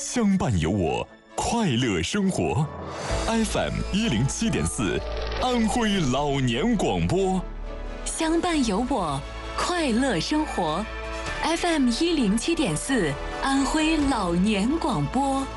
相伴有我，快乐生活。FM107.4，安徽老年广播。 相伴有我，快乐生活。FM107.4，安徽老年广播。